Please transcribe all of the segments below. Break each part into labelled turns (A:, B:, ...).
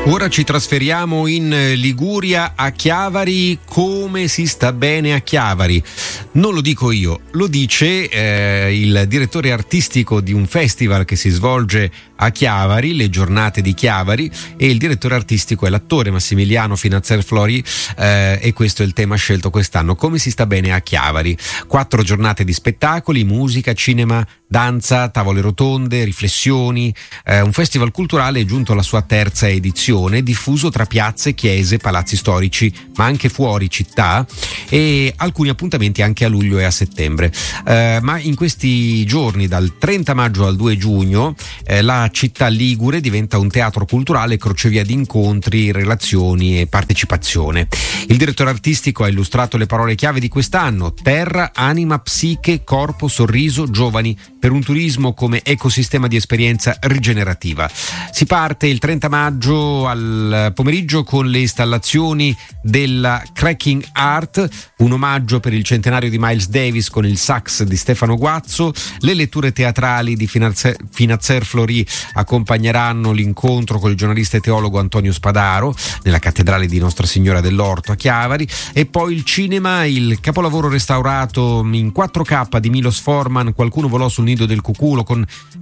A: Ora ci trasferiamo in Liguria, a Chiavari. Come si sta bene a Chiavari? Non lo dico io, lo dice il direttore artistico di un festival che si svolge a Chiavari, le giornate di Chiavari, e il direttore artistico è l'attore Massimiliano Finanzer-Flori, e questo è il tema scelto quest'anno. Come si sta bene a Chiavari? 4 giornate di spettacoli, musica, cinema, danza, tavole rotonde, riflessioni, un festival culturale giunto alla sua 3ª edizione, diffuso tra piazze, chiese, palazzi storici, ma anche fuori città, e alcuni appuntamenti anche a luglio e a settembre. Ma in questi giorni, dal 30 maggio al 2 giugno, la città ligure diventa un teatro culturale, crocevia di incontri, relazioni e partecipazione. Il direttore artistico ha illustrato le parole chiave di quest'anno: terra, anima, psiche, corpo, sorriso, giovani, per un turismo come ecosistema di esperienza rigenerativa. Si parte il 30 maggio al pomeriggio con le installazioni della Cracking Art, un omaggio per il centenario di Miles Davis con il sax di Stefano Guazzo. Le letture teatrali di Finanzer-Flori accompagneranno l'incontro con il giornalista e teologo Antonio Spadaro nella cattedrale di Nostra Signora dell'Orto a Chiavari, e poi il cinema, il capolavoro restaurato in 4K di Milos Forman, Qualcuno volò sul nido del cuculo, con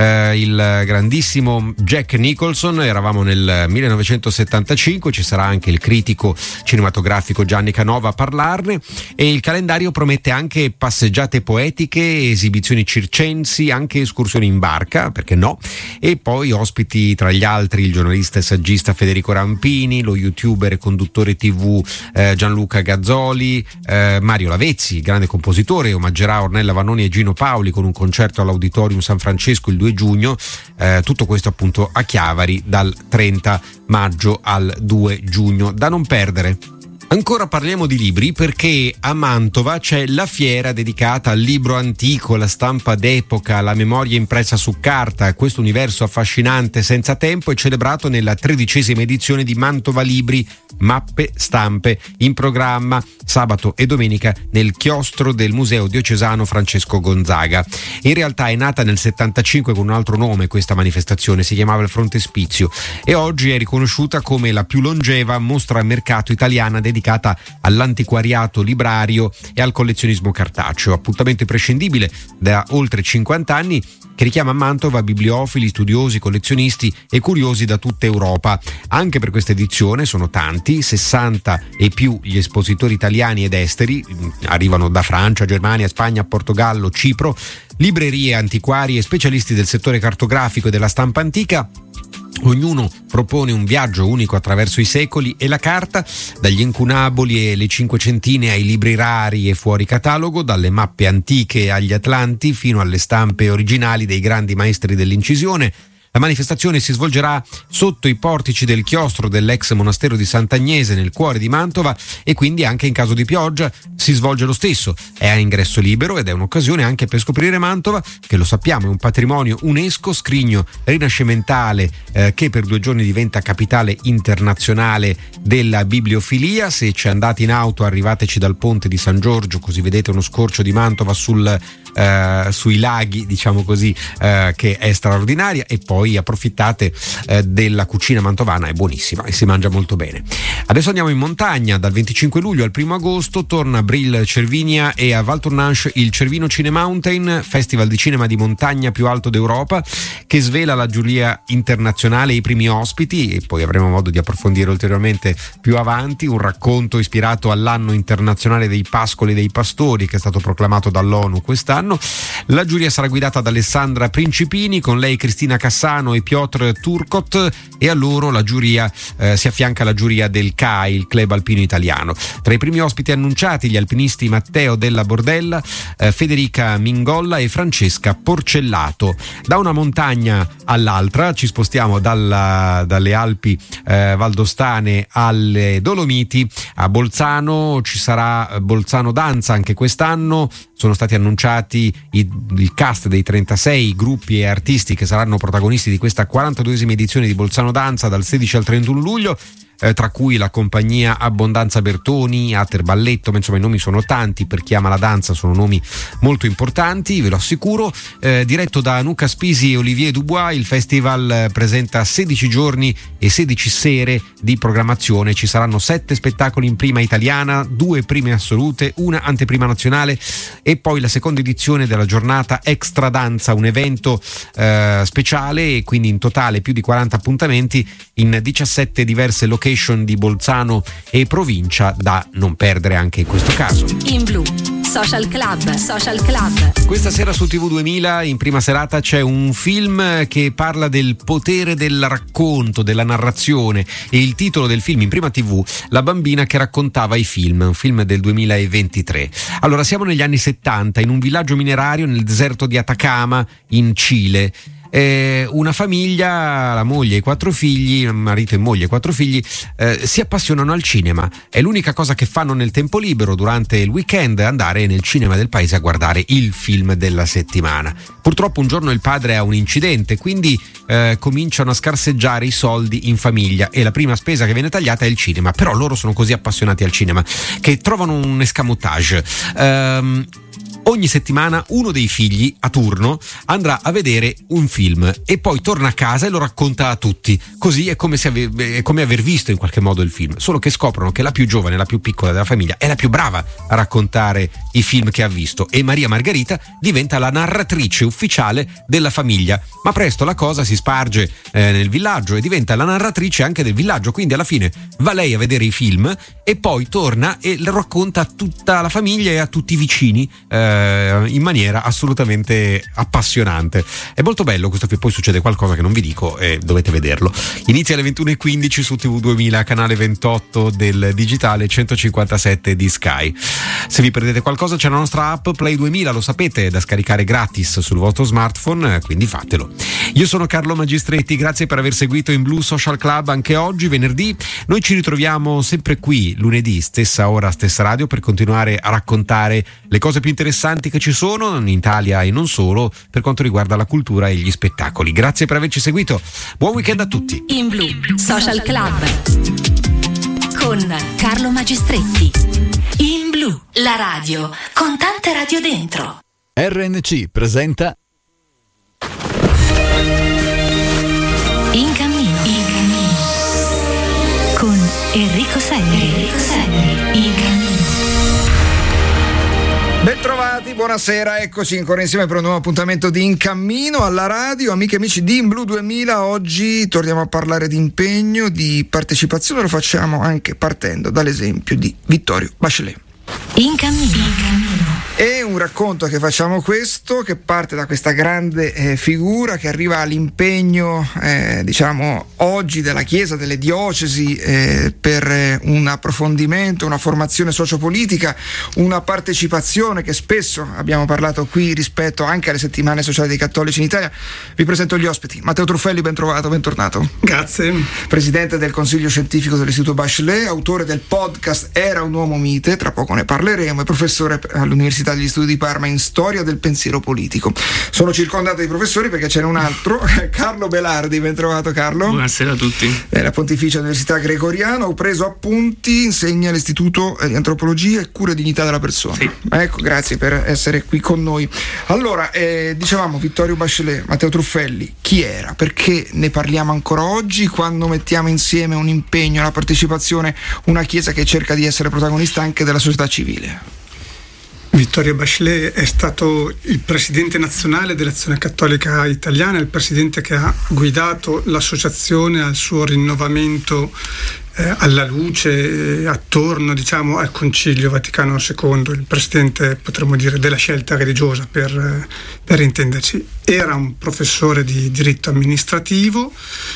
A: il grandissimo Jack Nicholson. Eravamo nel 1975, ci sarà anche il critico cinematografico Gianni Canova a parlarne, e il calendario promette anche passeggiate poetiche, esibizioni circensi, anche escursioni in barca, perché no, e poi ospiti tra gli altri il giornalista e saggista Federico Rampini, lo youtuber e conduttore TV Gianluca Gazzoli, Mario Lavezzi, grande compositore, omaggerà Ornella Vannoni e Gino Paoli con un concerto all'Auditorium San Francesco il 2 giugno. Tutto questo appunto a Chiavari dal 30 maggio al 2 giugno, da non perdere. Ancora parliamo di libri, perché a Mantova c'è la fiera dedicata al libro antico, alla stampa d'epoca, alla memoria impressa su carta. Questo universo affascinante senza tempo è celebrato nella 13ª edizione di Mantova Libri, mappe, stampe, in programma sabato e domenica nel chiostro del Museo Diocesano Francesco Gonzaga. In realtà è nata nel 75 con un altro nome questa manifestazione, si chiamava il Frontespizio, e oggi è riconosciuta come la più longeva mostra mercato italiana dedicata all'antiquariato librario e al collezionismo cartaceo. Appuntamento imprescindibile da oltre 50 anni che richiama a Mantova bibliofili, studiosi, collezionisti e curiosi da tutta Europa. Anche per questa edizione sono tanti, 60 e più gli espositori italiani ed esteri, arrivano da Francia, Germania, Spagna, Portogallo, Cipro, librerie, antiquari e specialisti del settore cartografico e della stampa antica. Ognuno propone un viaggio unico attraverso i secoli e la carta, dagli incunaboli e le cinquecentine ai libri rari e fuori catalogo, dalle mappe antiche agli atlanti fino alle stampe originali dei grandi maestri dell'incisione. La manifestazione si svolgerà sotto i portici del chiostro dell'ex monastero di Sant'Agnese nel cuore di Mantova, e quindi anche in caso di pioggia si svolge lo stesso. È a ingresso libero ed è un'occasione anche per scoprire Mantova, che lo sappiamo è un patrimonio UNESCO, scrigno rinascimentale che per 2 giorni diventa capitale internazionale della bibliofilia. Se ci andate in auto arrivateci dal ponte di San Giorgio, così vedete uno scorcio di Mantova sui laghi, diciamo così, che è straordinaria, e poi approfittate della cucina mantovana, è buonissima e si mangia molto bene. Adesso andiamo in montagna. Dal 25 luglio al 1 agosto torna a Bril Cervinia e a Val Tournanche il Cervino Cine Mountain, festival di cinema di montagna più alto d'Europa, che svela la giuria internazionale e i primi ospiti, e poi avremo modo di approfondire ulteriormente più avanti. Un racconto ispirato all'anno internazionale dei pascoli e dei pastori, che è stato proclamato dall'ONU quest'anno. La giuria sarà guidata da Alessandra Principini, con lei Cristina Cassano e Piotr Turcot, e a loro la giuria si affianca la giuria del CAI, il Club Alpino Italiano. Tra i primi ospiti annunciati gli alpinisti Matteo Della Bordella, Federica Mingolla e Francesca Porcellato. Da una montagna all'altra ci spostiamo dalle Alpi valdostane alle Dolomiti. A Bolzano ci sarà Bolzano Danza anche quest'anno. Sono stati annunciati il cast dei 36 gruppi e artisti che saranno protagonisti di questa 42esima edizione di Bolzano Danza dal 16 al 31 luglio. tra cui la compagnia Abbondanza Bertoni, Ater Balletto, ma insomma i nomi sono tanti, per chi ama la danza sono nomi molto importanti, ve lo assicuro. Diretto da Nuca Spisi e Olivier Dubois, il festival presenta 16 giorni e 16 sere di programmazione. Ci saranno 7 spettacoli in prima italiana, 2 prime assolute, una anteprima nazionale e poi la seconda edizione della giornata Extra Danza, un evento speciale, e quindi in totale più di 40 appuntamenti in 17 diverse location di Bolzano e provincia, da non perdere anche in questo caso.
B: In Blu Social Club.
A: Questa sera su TV 2000 in prima serata c'è un film che parla del potere del racconto, della narrazione, e il titolo del film in prima TV, La bambina che raccontava i film, un film del 2023. Allora, siamo negli anni 70 in un villaggio minerario nel deserto di Atacama in Cile. Una famiglia, la moglie e i 4 figli, marito e moglie e 4 figli, si appassionano al cinema. È l'unica cosa che fanno nel tempo libero durante il weekend, andare nel cinema del paese a guardare il film della settimana. Purtroppo un giorno il padre ha un incidente, quindi cominciano a scarseggiare i soldi in famiglia e la prima spesa che viene tagliata è il cinema. Però loro sono così appassionati al cinema che trovano un escamotage. Ogni settimana uno dei figli a turno andrà a vedere un film e poi torna a casa e lo racconta a tutti. Così è come aver visto in qualche modo il film, solo che scoprono che la più giovane, la più piccola della famiglia, è la più brava a raccontare i film che ha visto, e Maria Margherita diventa la narratrice ufficiale della famiglia. Ma presto la cosa si sparge nel villaggio e diventa la narratrice anche del villaggio, quindi alla fine va lei a vedere i film e poi torna e lo racconta a tutta la famiglia e a tutti i vicini in maniera assolutamente appassionante. È molto bello questo film, poi succede qualcosa che non vi dico e dovete vederlo. Inizia alle 21:15 su TV 2000, canale 28 del digitale, 157 di Sky. Se vi perdete qualcosa c'è la nostra app Play 2000, lo sapete, da scaricare gratis sul vostro smartphone, quindi fatelo. Io sono Carlo Magistretti, grazie per aver seguito In Blu Social Club anche oggi, venerdì. Noi ci ritroviamo sempre qui lunedì, stessa ora, stessa radio, per continuare a raccontare le cose più interessanti che ci sono in Italia e non solo per quanto riguarda la cultura e gli spettacoli. Grazie per averci seguito, buon weekend a tutti.
B: In Blu Social Club con Carlo Magistretti. In Blu, la radio con tante radio dentro.
C: RNC presenta
B: In cammino con Enrico Selli. In cammino.
D: Bentrovati, buonasera, eccoci ancora insieme per un nuovo appuntamento di In Cammino alla radio. Amiche e amici di In Blu 2000, oggi torniamo a parlare di impegno, di partecipazione, lo facciamo anche partendo dall'esempio di Vittorio Bachelet.
B: In cammino.
D: È un racconto che facciamo questo, che parte da questa grande figura che arriva all'impegno diciamo oggi della Chiesa, delle diocesi per un approfondimento, una formazione sociopolitica, una partecipazione che spesso abbiamo parlato qui rispetto anche alle settimane sociali dei cattolici in Italia. Vi presento gli ospiti. Matteo Truffelli, ben trovato, bentornato.
E: Grazie.
D: Presidente del Consiglio Scientifico dell'Istituto Bachelet, autore del podcast Era un uomo mite, tra poco ne parleremo, e professore all'Università degli Studi di Parma in storia del pensiero politico. Sono circondato di professori perché ce n'è un altro, Carlo Belardi, ben trovato Carlo.
E: Buonasera a tutti.
D: Nella Pontificia Università Gregoriana, ho preso appunti, insegna all'Istituto di Antropologia e Cura e Dignità della Persona.
E: Sì.
D: Ecco, grazie per essere qui con noi. Allora, dicevamo Vittorio Bachelet, Matteo Truffelli, chi era? Perché ne parliamo ancora oggi quando mettiamo insieme un impegno, la partecipazione, una Chiesa che cerca di essere protagonista anche della società civile?
E: Vittorio Bachelet è stato il presidente nazionale dell'Azione Cattolica Italiana, il presidente che ha guidato l'associazione al suo rinnovamento alla luce attorno, diciamo, al Concilio Vaticano II, il presidente, potremmo dire, della scelta religiosa per intenderci. Era un professore di diritto amministrativo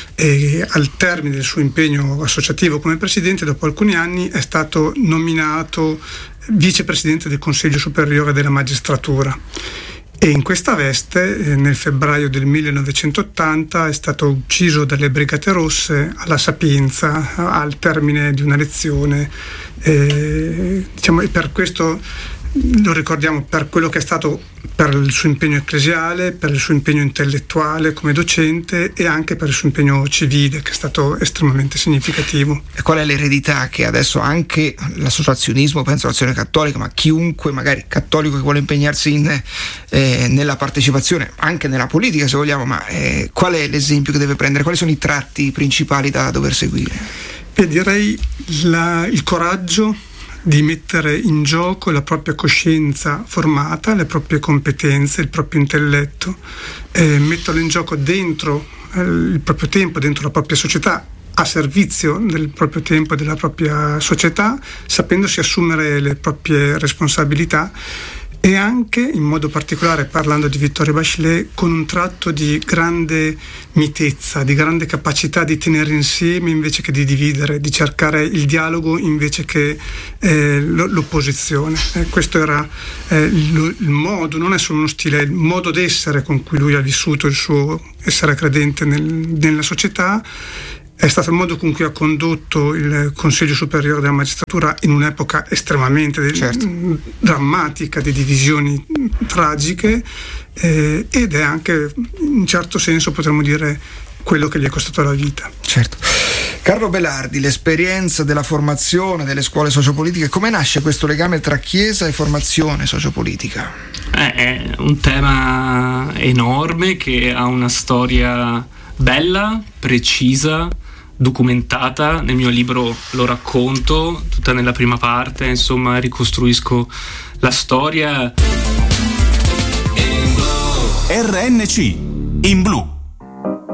E: e al termine del suo impegno associativo come presidente, dopo alcuni anni, è stato nominato vicepresidente del Consiglio Superiore della Magistratura. E in questa veste, nel febbraio del 1980, è stato ucciso dalle Brigate Rosse alla Sapienza al termine di una lezione. Diciamo, e per questo lo ricordiamo per quello che è stato, per il suo impegno ecclesiale, per il suo impegno intellettuale come docente e anche per il suo impegno civile, che è stato estremamente significativo.
D: E qual è l'eredità che adesso anche l'associazionismo, penso all'Azione Cattolica, ma chiunque magari cattolico che vuole impegnarsi nella partecipazione, anche nella politica se vogliamo, ma qual è l'esempio che deve prendere? Quali sono i tratti principali da dover seguire?
E: E direi il coraggio di mettere in gioco la propria coscienza formata, le proprie competenze, il proprio intelletto, metterlo in gioco dentro il proprio tempo, dentro la propria società, a servizio del proprio tempo e della propria società, sapendosi assumere le proprie responsabilità, e anche, in modo particolare, parlando di Vittorio Bachelet, con un tratto di grande mitezza, di grande capacità di tenere insieme invece che di dividere, di cercare il dialogo invece che l'opposizione. Questo era il modo, non è solo uno stile, è il modo d'essere con cui lui ha vissuto il suo essere credente nella società. È stato il modo con cui ha condotto il Consiglio Superiore della Magistratura in un'epoca estremamente drammatica, di divisioni tragiche, ed è anche, in un certo senso, potremmo dire, quello che gli è costato la vita.
D: Certo. Carlo Belardi, l'esperienza della formazione delle scuole sociopolitiche, come nasce questo legame tra Chiesa e formazione sociopolitica?
F: È un tema enorme che ha una storia bella, precisa, documentata. Nel mio libro lo racconto tutta nella prima parte, insomma ricostruisco la storia.
G: RNC in blu.